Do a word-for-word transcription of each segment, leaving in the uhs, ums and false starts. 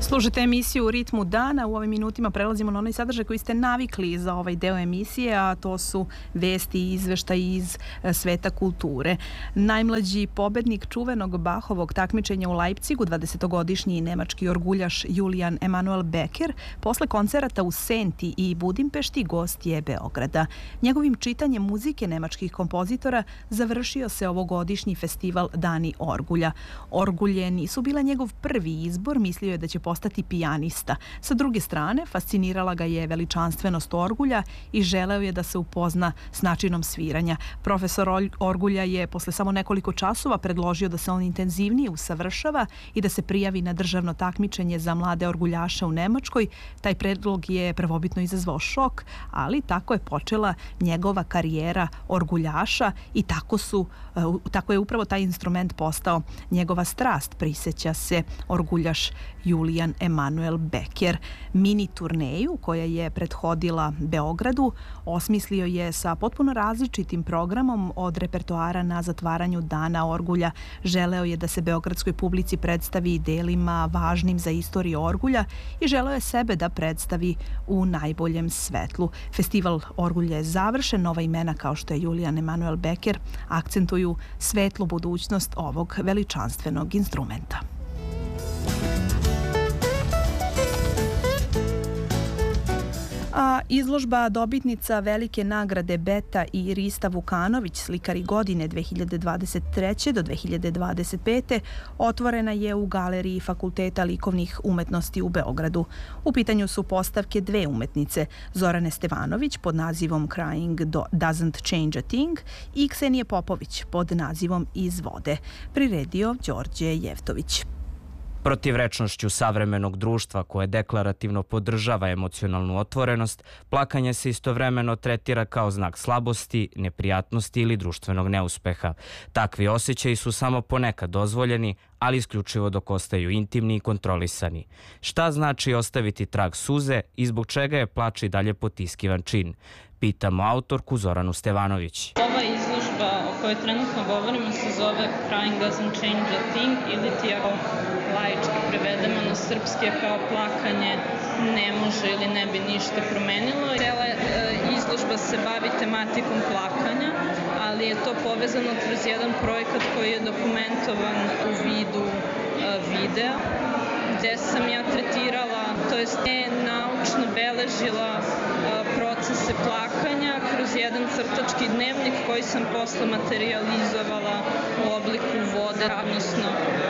Slušajte emisiju U ritmu dana. U ovim minutima prelazimo na onaj sadržaj koji ste navikli za ovaj deo emisije, a to su vesti i izveštaj iz sveta kulture. Najmlađi pobednik čuvenog Bachovog takmičenja u Leipzigu, dvadesetogodišnji nemački orguljaš Julian Emanuel Becker, posle koncerata u Senti i Budimpešti gost je Beograda. Njegovim čitanjem muzike nemačkih kompozitora završio se ovogodišnji festival Dani Orgulja. Orgulje nisu bila njegov prvi izbor, mislio je da će postati pijanista. Sa druge strane, fascinirala ga je veličanstvenost orgulja i želeo je da se upozna s načinom sviranja. Profesor Orgulja je posle samo nekoliko časova predložio da se on intenzivnije usavršava i da se prijavi na državno takmičenje za mlade orguljaše u Nemačkoj. Taj predlog je prvobitno izazvao šok, ali tako je počela njegova karijera orguljaša i tako su, tako je upravo taj instrument postao njegova strast, prisjeća se orguljaš Julian Emanuel Becker. Mini turneju koja je prethodila Beogradu osmislio je sa potpuno različitim programom od repertoara na zatvaranju Dana Orgulja. Želeo je da se beogradskoj publici predstavi delima važnim za istoriju orgulja i želeo je sebe da predstavi u najboljem svetlu. Festival Orgulja je završen, nova imena kao što je Julian Emanuel Becker akcentuju svetlu budućnost ovog veličanstvenog instrumenta. A izložba dobitnica velike nagrade Beta i Rista Vukanović, slikari godine dve hiljade dvadeset treće do dve hiljade dvadeset pete otvorena je u Galeriji Fakulteta likovnih umetnosti u Beogradu. U pitanju su postavke dve umetnice, Zorane Stevanović pod nazivom Crying Doesn't Change a Thing i Ksenije Popović pod nazivom Iz vode. Priredio Đorđe Jevtović. Protivrečnošću savremenog društva koje deklarativno podržava emocionalnu otvorenost, plakanje se istovremeno tretira kao znak slabosti, neprijatnosti ili društvenog neuspeha. Takvi osjećaji su samo ponekad dozvoljeni, ali isključivo dok ostaju intimni i kontrolisani. Šta znači ostaviti trag suze i zbog čega je plač i dalje potiskivan čin? Pitamo autorku Zoranu Stevanović. Ova izložba o kojoj trenutno govorimo se zove Crying Doesn't Change a Thing, ili ti ako laički prevedemo na srpski kao plakanje ne može ili ne bi ništa promenilo. Cela izložba se bavi tematikom plakanja, ali je to povezano kroz jedan projekat koji je dokumentovan u vidu videa, gde sam ja tretirala, to jest ne naučno beležila procese plakanja kroz jedan crtački dnevnik koji sam posle materializovala u obliku vode, odnosno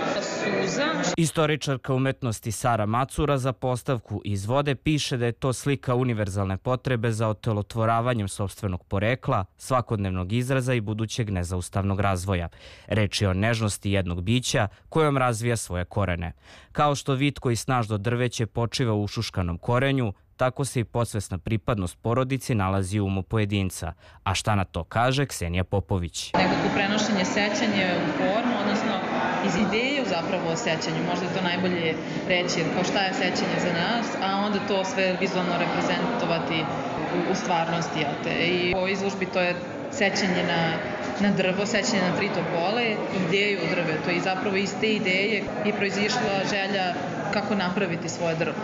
suza. Istoričarka umetnosti Sara Macura za postavku Iz vode piše da je to slika univerzalne potrebe za otelotvoravanjem sopstvenog porekla, svakodnevnog izraza i budućeg nezaustavnog razvoja. Reč je o nežnosti jednog bića kojom razvija svoje korene. Kao što vitko i snažno drveće počiva u ušuškanom korenju, tako se i podsvesna pripadnost porodici nalazi u umu pojedinca. A šta na to kaže Ksenija Popović? Nekako prenošenje sećanja u formu, odnosno iz ideje zapravo o sećanju. Možda je to najbolje reći kao šta je sećanje za nas, a onda to sve vizualno reprezentovati u, u stvarnosti. Jel te? I u ovoj izložbi to je sećanje na, na drvo, sećanje na tri topole, ideju u drvetu. I zapravo iz te ideje je proizišla želja kako napraviti svoje drvo.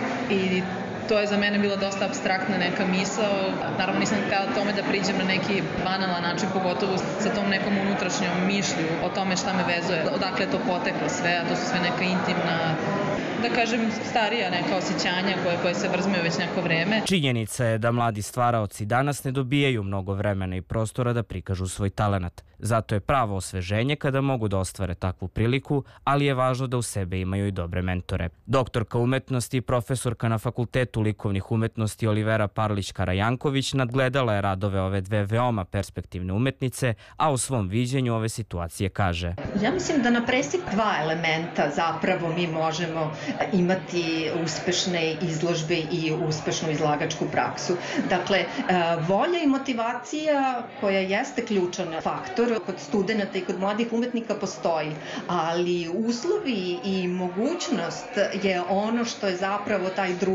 I to je za mene bila dosta apstraktna neka misao. Naravno nisam htjela tome da priđem na neki banalan način, pogotovo sa tom nekom unutrašnjom mišlju o tome šta me vezuje, odakle to poteklo sve, a to su sve neka intimna, da kažem, starija neka osjećanja koje, koje se vrzmeju već neko vreme. Činjenica je da mladi stvaraoci danas ne dobijaju mnogo vremena i prostora da prikažu svoj talenat. Zato je pravo osveženje kada mogu da ostvare takvu priliku, ali je važno da u sebe imaju i dobre mentore. Doktorka umetnosti i profesorka na Fakultetu likovnih umetnosti Olivera Parlić-Karajanković nadgledala je radove ove dve veoma perspektivne umetnice, a u svom viđenju ove situacije kaže: Ja mislim da na presek dva elementa zapravo mi možemo imati uspešne izložbe i uspešnu izlagačku praksu. Dakle, volja i motivacija koja jeste ključan faktor kod studenta i kod mladih umetnika postoji, ali uslovi i mogućnost je ono što je zapravo taj drugi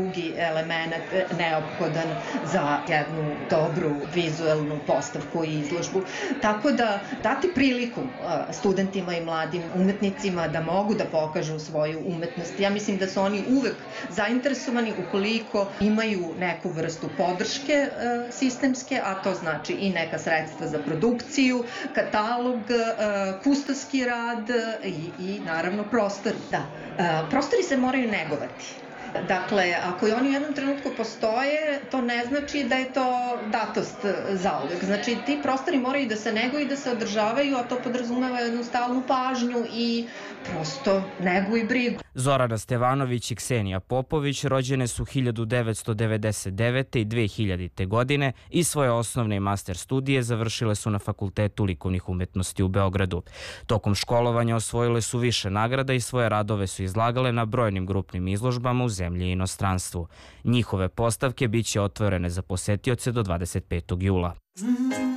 element neophodan za jednu dobru vizuelnu postavku i izložbu. Tako da dati priliku studentima i mladim umetnicima da mogu da pokažu svoju umetnost. Ja mislim da su oni uvek zainteresovani ukoliko imaju neku vrstu podrške sistemske, a to znači i neka sredstva za produkciju, katalog, kustoski rad i, i naravno prostori. Da, prostori se moraju negovati. Dakle, ako i oni u jednom trenutku postoje, to ne znači da je to datost zauvek. Znači, ti prostori moraju da se neguju i da se održavaju, a to podrazumeva jednu stalnu pažnju i prosto negu i brigu. Zorana Stevanović i Ksenija Popović rođene su hiljadu devetsto devedeset devete. i dve hiljadite. godine i svoje osnovne i master studije završile su na Fakultetu likovnih umetnosti u Beogradu. Tokom školovanja osvojile su više nagrada i svoje radove su izlagale na brojnim grupnim izložbama u zemlji i inostranstvu. Njihove postavke biće otvorene za posetioce do dvadeset petog jula.